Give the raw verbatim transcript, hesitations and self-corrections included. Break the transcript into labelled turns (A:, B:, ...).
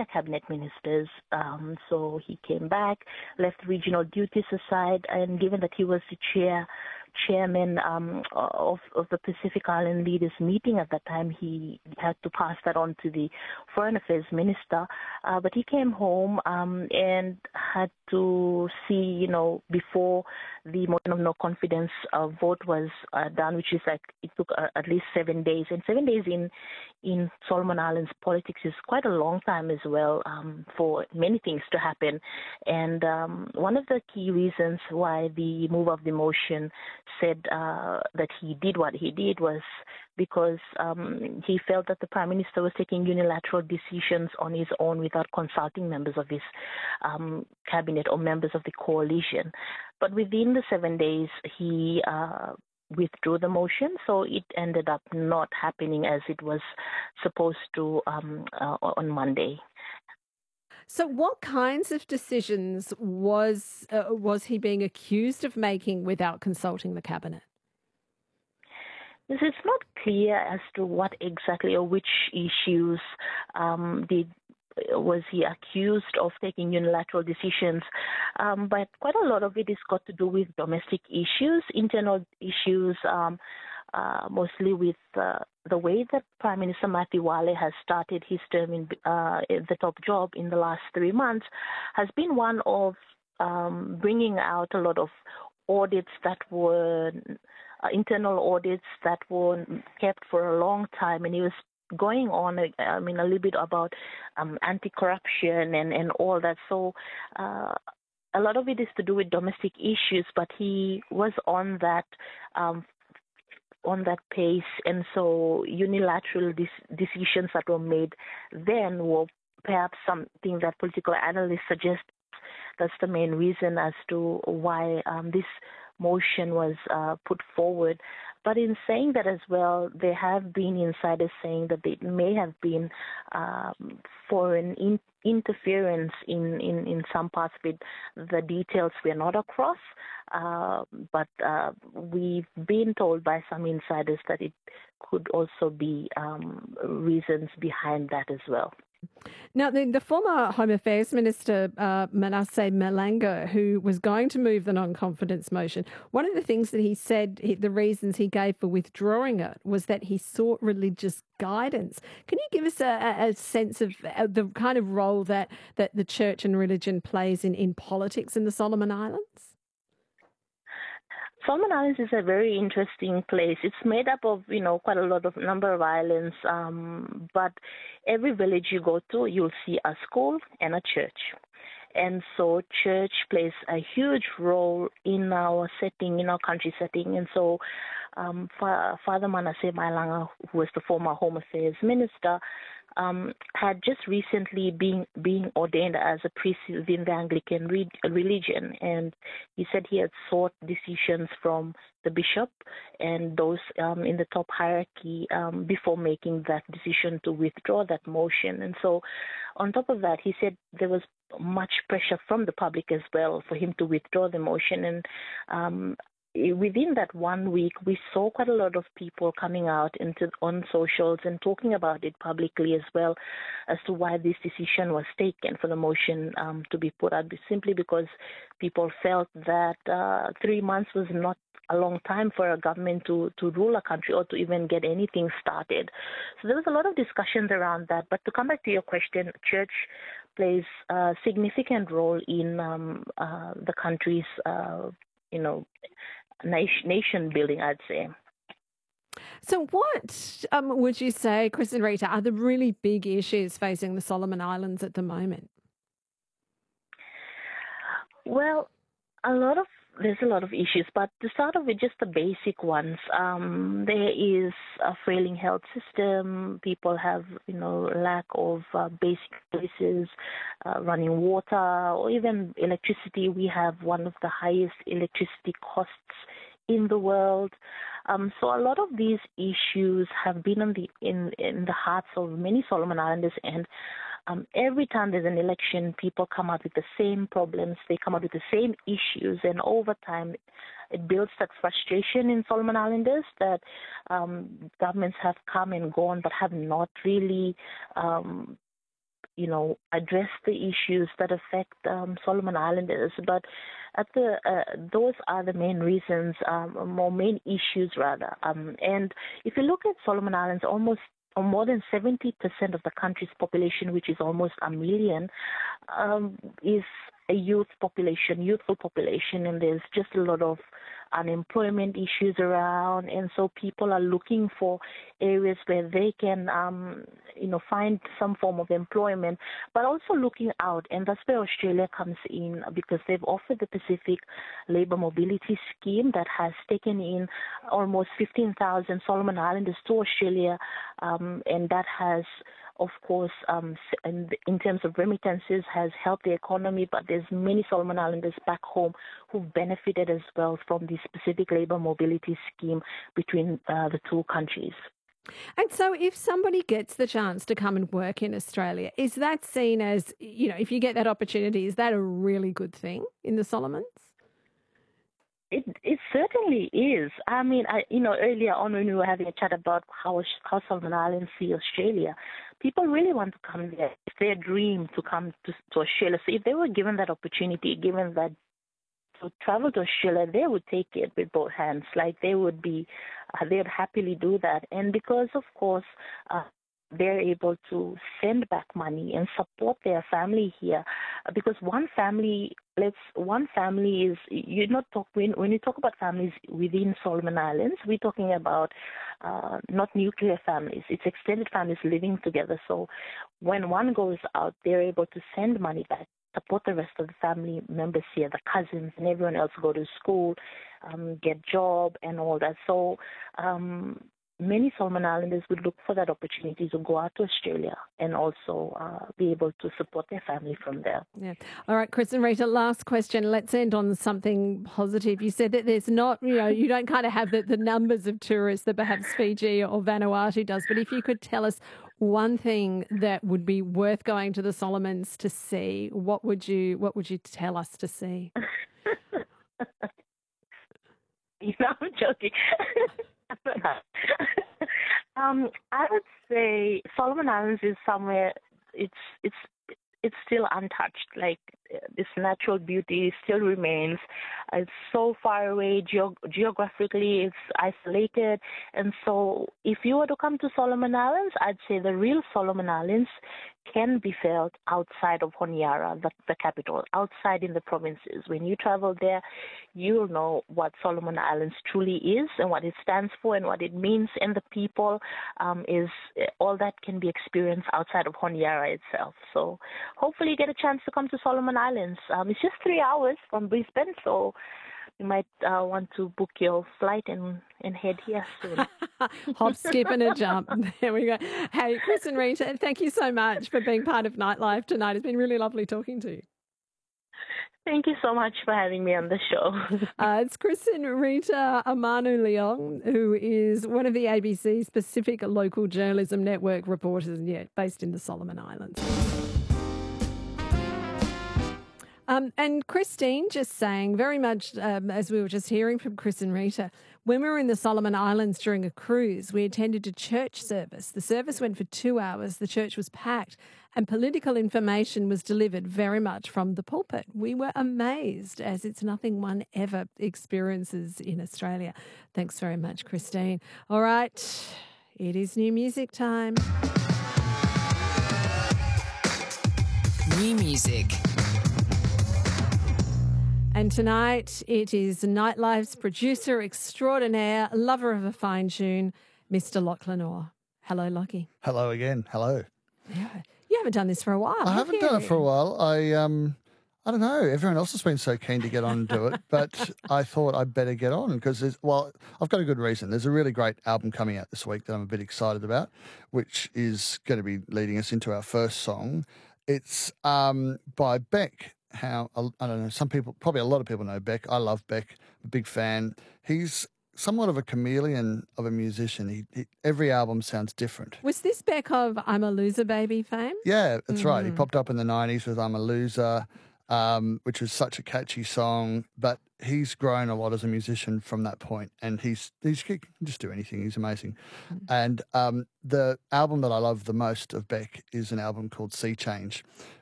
A: senior cabinet ministers. Um, so he came back, left regional duties aside, and given that he was the chair chairman um, of, of the Pacific Island Leaders meeting at that time, he had to pass that on to the Foreign Affairs Minister. Uh, but he came home um, and had to see, you know, before the motion of no confidence uh, vote was uh, done, which is like it took uh, at least seven days. And seven days in in Solomon Islands politics is quite a long time as well um, for many things to happen. And um, one of the key reasons why the move of the motion said uh, that he did what he did was because um, he felt that the Prime Minister was taking unilateral decisions on his own without consulting members of his um, cabinet or members of the coalition. But within the seven days, he uh, withdrew the motion, so it ended up not happening as it was supposed to um, uh, on Monday.
B: So what kinds of decisions was uh, was he being accused of making without consulting the cabinet?
A: It's not clear as to what exactly or which issues um, did was he accused of taking unilateral decisions, um, but quite a lot of it is got to do with domestic issues, internal issues, um, uh, mostly with uh, the way that Prime Minister Matiwale has started his term in uh, the top job in the last three months has been one of um, bringing out a lot of audits that were uh, internal audits that were kept for a long time, and he was going on, I mean, a little bit about um, anti-corruption and, and all that. So uh, a lot of it is to do with domestic issues, but he was on that um, on that pace, and so unilateral dis- decisions that were made then were perhaps something that political analysts suggest that's the main reason as to why um, this motion was uh, put forward. But in saying that as well, there have been insiders saying that it may have been um, foreign in- interference in, in, in some parts of it. The details we're not across, uh, but uh, we've been told by some insiders that it could also be um, reasons behind that as well.
B: Now, the, the former Home Affairs Minister, uh, Manasseh Malanga, who was going to move the non-confidence motion, one of the things that he said, he, the reasons he gave for withdrawing it was that he sought religious guidance. Can you give us a, a sense of the kind of role that, that the church and religion plays in, in politics in the Solomon Islands?
A: Solomon Islands is a very interesting place. It's made up of, you know, quite a lot of number of islands, um, but every village you go to, you'll see a school and a church. And so church plays a huge role in our setting, in our country setting. And so um, Father Manasseh Malanga, who was the former Home Affairs Minister, Um, had just recently been being ordained as a priest within the Anglican re- religion, and he said he had sought decisions from the bishop and those um, in the top hierarchy um, before making that decision to withdraw that motion. And so, on top of that, he said there was much pressure from the public as well for him to withdraw the motion. And um, within that one week, we saw quite a lot of people coming out into on socials and talking about it publicly as well as to why this decision was taken for the motion um, to be put out, simply because people felt that uh, three months was not a long time for a government to, to rule a country or to even get anything started. So there was a lot of discussions around that. But to come back to your question, church plays a significant role in um, uh, the country's, uh, you know, nation building, I'd say.
B: So what um, would you say, Chris and Rita, are the really big issues facing the Solomon Islands at the moment?
A: Well, a lot of there's a lot of issues, but to start off with just the basic ones, um, there is a failing health system. People have, you know, lack of uh, basic services, uh, running water, or even electricity. We have one of the highest electricity costs in the world. Um, so a lot of these issues have been in the in, in the hearts of many Solomon Islanders, and um, every time there's an election, people come out with the same problems. They come out with the same issues, and over time, it builds that frustration in Solomon Islanders that um, governments have come and gone, but have not really Um, you know, address the issues that affect um, Solomon Islanders. But at the uh, those are the main reasons, um, more main issues rather. Um, and if you look at Solomon Islands, almost or more than seventy percent of the country's population, which is almost a million, um, is a youth population, youthful population, and there's just a lot of unemployment issues around, and so people are looking for areas where they can, um, you know, find some form of employment, but also looking out, and that's where Australia comes in, because they've offered the Pacific Labour Mobility Scheme that has taken in almost fifteen thousand Solomon Islanders to Australia, um, and that has, of course, um, in, in terms of remittances, has helped the economy, but there's many Solomon Islanders back home who've benefited as well from the Pacific Labour Mobility Scheme between uh, the two countries.
B: And so if somebody gets the chance to come and work in Australia, is that seen as, you know, if you get that opportunity, is that a really good thing in the Solomons?
A: It it certainly is. I mean, I, you know, earlier on when we were having a chat about how how Solomon Islands see Australia, people really want to come there. It's their dream to come to, to Australia. So if they were given that opportunity, given that to travel to Australia, they would take it with both hands. Like they would be, uh, they would happily do that. And because, of course, uh, they're able to send back money and support their family here, because one family, let's one family is you not talk when when you talk about families within Solomon Islands, we're talking about uh, not nuclear families. It's extended families living together. So when one goes out, they're able to send money back, support the rest of the family members here, the cousins and everyone else, go to school, um, get job and all that. So um, many Solomon Islanders would look for that opportunity to go out to Australia and also uh, be able to support their family from there.
B: Yeah. All right, Chris and Rita, last question. Let's end on something positive. You said that there's not, you know, you don't kind of have the, the numbers of tourists that perhaps Fiji or Vanuatu does, but if you could tell us one thing that would be worth going to the Solomons to see, what would you what would you tell us to see?
A: You know, I'm joking. um, I would say Solomon Islands is somewhere. It's it's it's still untouched. Like this natural beauty still remains. It's so far away geog- geographically. It's isolated, and so if you were to come to Solomon Islands, I'd say the real Solomon Islands can be felt outside of Honiara, the, the capital, outside in the provinces. When you travel there, you'll know what Solomon Islands truly is and what it stands for and what it means. And the people um, is all that can be experienced outside of Honiara itself. So hopefully you get a chance to come to Solomon Islands. Um, it's just three hours from Brisbane, so you might uh, want to book your flight and, and head here soon.
B: Hop, skip and a jump. There we go. Hey, Chris and Rita, thank you so much for being part of Nightlife tonight. It's been really lovely talking to you.
A: Thank you so much for having me on the show.
B: uh, it's Chris and Rita Amanu-Leong, who is one of the A B C's Pacific Local Journalism Network reporters, yeah, based in the Solomon Islands. Um, and Christine just saying, very much um, as we were just hearing from Chris and Rita, when we were in the Solomon Islands during a cruise, we attended a church service. The service went for two hours. The church was packed and political information was delivered very much from the pulpit. We were amazed, as it's nothing one ever experiences in Australia. Thanks very much, Christine. All right, it is new music time.
C: New music.
B: And tonight it is Nightlife's producer extraordinaire, lover of a fine tune, Mister Lachlan Orr. Hello, Lockie.
D: Hello again. Hello.
B: Yeah. You haven't done this for a while.
D: I
B: have
D: haven't
B: you?
D: done it for a while. I um, I don't know. Everyone else has been so keen to get on and do it, but I thought I'd better get on because, well, I've got a good reason. There's a really great album coming out this week that I'm a bit excited about, which is going to be leading us into our first song. It's um, by Beck. How I don't know, some people, probably a lot of people know Beck. I love Beck, I'm a big fan. He's somewhat of a chameleon of a musician. He, he every album sounds different.
B: Was this Beck of I'm a Loser Baby fame?
D: Yeah, that's
B: mm-hmm.
D: right. He popped up in the nineties with I'm a Loser. um, which was such a catchy song. But he's grown a lot as a musician from that point, and he's he's he can just do anything. He's amazing. And um, the album that I love the most of Beck is an album called Sea Change,